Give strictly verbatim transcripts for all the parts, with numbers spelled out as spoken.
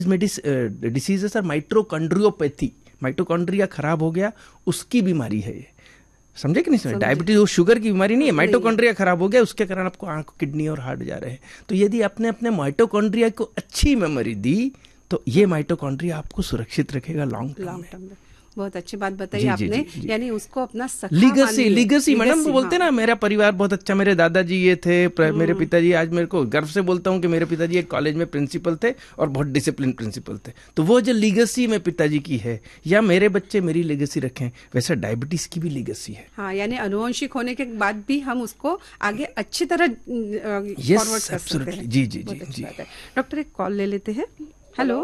Diseases और माइट्रोकॉन्ड्रियोपैथी, mitochondria खराब हो गया उसकी बीमारी है ये, समझे कि नहीं समझे? डायबिटीज वो शुगर की बीमारी नहीं है, माइटोकॉन्ड्रिया खराब हो गया उसके कारण आपको आंख, किडनी और हार्ट जा रहे हैं। तो यदि आपने अपने माइटोकॉन्ड्रिया को अच्छी मेमोरी दी तो ये माइटोकॉन्ड्रिया आपको सुरक्षित रखेगा लॉन्ग टर्म में। बहुत अच्छी बात बताई आपने, यानी उसको अपना सखा लीगेसी, लीगेसी मैडम वो बोलते हैं ना, मेरा परिवार बहुत अच्छा, मेरे दादाजी ये थे, मेरे पिताजी, आज मेरे को गर्व से बोलता हूँ कि मेरे पिताजी एक कॉलेज में प्रिंसिपल थे और बहुत डिसिप्लिन प्रिंसिपल थे। तो वो जो लीगेसी में पिताजी की है, या मेरे बच्चे मेरी लीगेसी रखें, वैसा डायबिटीज की भी लीगेसी है। हाँ, यानी अनुवंशिक होने के बाद भी हम उसको आगे अच्छी तरह फॉरवर्ड कर सकते हैं। जी जी जी जी। डॉक्टर एक कॉल ले लेते हैं। हॅलो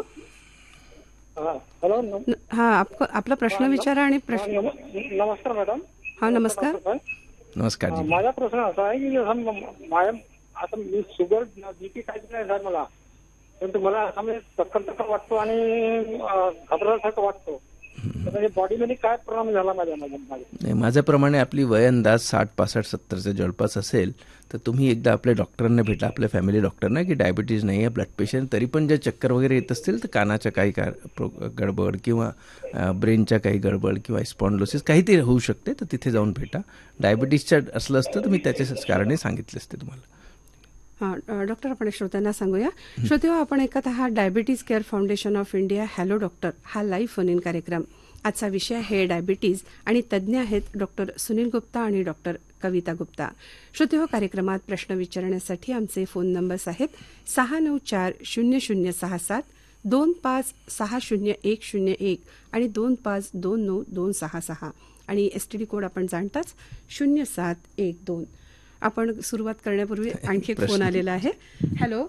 हॅलो, हा, आपको आपला प्रश्न विचारा आणि प्रश्न. नमस्कार मॅडम. हा, नमस्कार. नमस्कार जी. माझा प्रश्न असा आहे की माझ्या आता मी शुगर बीपी काहीच नाही सर मला, परंतु मला असं म्हणजे चक्कर चक्कर वाटतो आणि घबरासारखं वाटतो. बॉडीमध्ये काय परिणाम झाला माझ्या माझ्या माझ्याप्रमाणे आपली वय अंदाज साठ पासष्ट सत्तरच्या जवळपास असेल तर तुम्ही एकदा आपल्या डॉक्टरांना भेटा, आपल्या फॅमिली डॉक्टरना, की डायबिटीज नाही आहे, ब्लड प्रेशर, तरी पण जर चक्कर वगैरे येत असतील तर कानाच्या काही गडबड किंवा ब्रेनच्या काही गडबड किंवा स्पॉन्डलोसिस काहीतरी होऊ शकते, तर तिथे जाऊन भेटा. डायबिटीजच्या असलं असतं तर मी त्याच्या कारणे सांगितले असते तुम्हाला. हां डॉक्टर, आपण श्रोत्यांना सांगूया. श्रोते, आपण ऐकत आहात diabetes care foundation of India hello doctor हा लाईव्ह फोन इन कार्यक्रम. आजचा विषय आहे डायबिटीज आणि तज्ज्ञ आहेत डॉक्टर सुनील गुप्ता आणि डॉक्टर कविता गुप्ता. श्रोते हो, कार्यक्रमात प्रश्न विचारण्यासाठी आमचे फोन नंबर्स आहेत सहा नऊ चार शून्य शून्य सहा सात, दोन पाच सहा शून्य एक शून्य एक आणि दोन पाच दोन नऊ दोन सहा सहा, आणि एस टी डी कोड आपण जाणताच शून्य सात एक दोन. आपण सुरुवात करण्यापूर्वी आणखी एक फोन आलेला आहे. Hello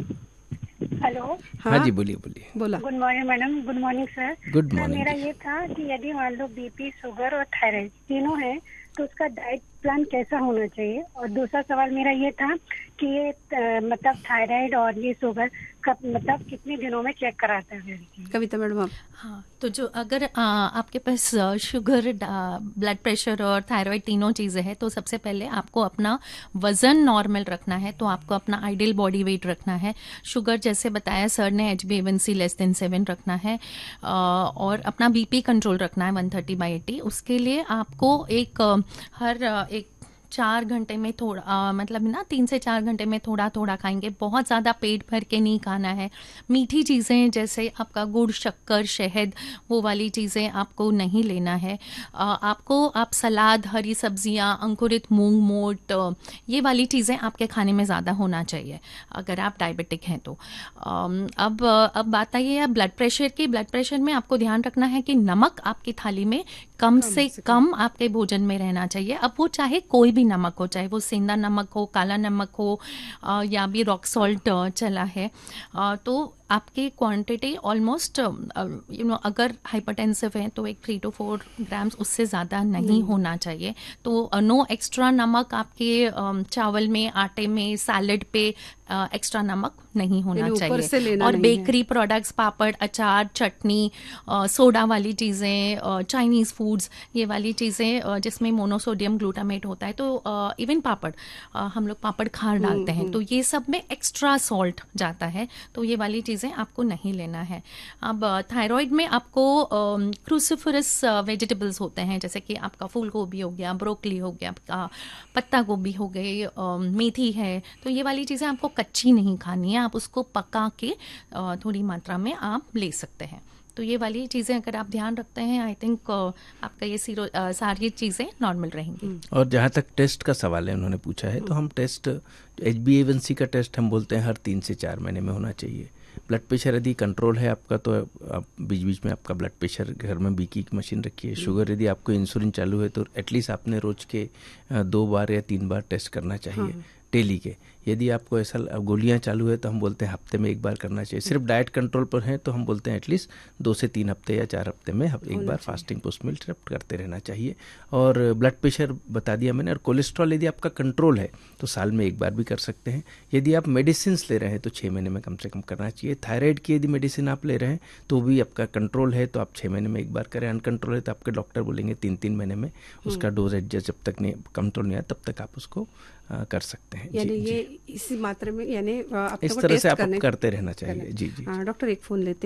hello. हाँ जी, बोलिए बोलिए. बोला. Good morning madam. Good morning sir. Good morning. मेरा ये था कि यदि मान लो बीपी, शुगर और थायराइड तीनों है तो उसका डाइट प्लान कैसा होना चाहिए. और दूसरा सवाल मेरा ये था कि ये मतलब थायराइड और ये शुगर कब मतलब कितने दिनों में चेक कराता है. कविता मैडम आप. हाँ, तो जो अगर आ, आपके पास शुगर, ब्लड प्रेशर और थायराइड तीनों चीज़ें हैं तो सबसे पहले आपको अपना वज़न नॉर्मल रखना है, तो आपको अपना आइडियल बॉडी वेट रखना है. शुगर जैसे बताया सर ने, एच बी ए वन सी लेस देन सेवन रखना है, आ, और अपना बीपी कंट्रोल रखना है वन थर्टी बाई एटी. उसके लिए आपको एक हर एक चार घंटे में थोड़ा आ, मतलब ना तीन से चार घंटे में थोड़ा थोड़ा खाएंगे, बहुत ज़्यादा पेट भर के नहीं खाना है. मीठी चीज़ें जैसे आपका गुड़, शक्कर, शहद, वो वाली चीज़ें आपको नहीं लेना है. आ, आपको आप सलाद, हरी सब्जियां, अंकुरित मूंग, मोट, ये वाली चीज़ें आपके खाने में ज़्यादा होना चाहिए अगर आप डायबिटिक हैं तो. आ, अब अब बात आई है ब्लड प्रेशर की. ब्लड प्रेशर में आपको ध्यान रखना है कि नमक आपकी थाली में कम, कम से, से कम आपके भोजन में रहना चाहिए. अब वो चाहे कोई भी नमक हो, चाहे वो सेंधा नमक हो, काला नमक हो, या भी रॉक सॉल्ट चला है, तो आपकी क्वांटिटी ऑलमोस्ट यू नो अगर हाइपरटेंसिव है तो एक थ्री टू फोर ग्राम्स, उससे ज़्यादा नहीं होना चाहिए. तो नो एक्स्ट्रा नमक आपके चावल में, आटे में, सैलड पे एक्स्ट्रा नमक नहीं होना चाहिए. और बेकरी प्रोडक्ट्स, पापड़, अचार, चटनी, सोडा वाली चीज़ें, चाइनीज़ फूड्स, ये वाली चीज़ें जिसमें मोनोसोडियम ग्लूटामेट होता है, तो इवन पापड़, हम लोग पापड़ खार डालते हैं, तो ये सब में एक्स्ट्रा सॉल्ट जाता है, तो ये वाली चीज़ें आपको नहीं लेना है. अब थायराइड में आपको क्रूसिफरस वेजिटेबल्स होते हैं, जैसे कि आपका फूल गोभी हो गया, ब्रोकली हो गया, आपका पत्ता गोभी हो गई, मेथी है, तो ये वाली चीज़ें आपको कच्ची नहीं खानी है, आप उसको पका के थोड़ी मात्रा में आप ले सकते हैं. तो ये वाली चीज़ें अगर आप ध्यान रखते हैं, आई थिंक आपका ये सीरो सारी चीज़ें नॉर्मल रहेंगी. और जहाँ तक टेस्ट का सवाल है, उन्होंने पूछा है, तो हम टेस्ट एच बी ए वन सी का टेस्ट हम बोलते हैं हर तीन से चार महीने में होना चाहिए. ब्लड प्रेशर यदि कंट्रोल है आपका तो आप बीच बीच में आपका ब्लड प्रेशर घर में बीकी की मशीन रखिए. शुगर यदि आपको इंसुलिन चालू है तो एटलीस्ट आपने रोज के दो बार या तीन बार टेस्ट करना चाहिए. हाँ. डेली के. यदि आपको ऐसा गोलियां चालू है तो हम बोलते हैं हफ्ते में एक बार करना चाहिए. सिर्फ डाइट कंट्रोल पर है तो हम बोलते हैं एटलीस्ट दो से तीन हफ्ते या चार हफ्ते में एक बार फास्टिंग पोस्ट मील ट्रिप करते रहना चाहिए. और ब्लड प्रेशर बता दिया मैंने. और कोलेस्ट्रॉल यदि आपका कंट्रोल है तो साल में एक बार भी कर सकते हैं. यदि आप मेडिसिन ले रहे हैं तो छः महीने में कम से कम करना चाहिए. थायराइड की यदि मेडिसिन आप ले रहे हैं तो भी आपका कंट्रोल है तो आप छः महीने में एक बार करें. अनकंट्रोल है तो आपके डॉक्टर बोलेंगे तीन तीन महीने में उसका डोज एडजस्ट, जब तक नहीं कंट्रोल नहीं आया तब तक आप उसको आ, कर सकते हैं. यानी ये इसी मात्रा में यानी अपने इस को तरह टेस्ट से आप करने करते रहना चाहिए। जी जी हाँ, डॉक्टर एक फोन लेते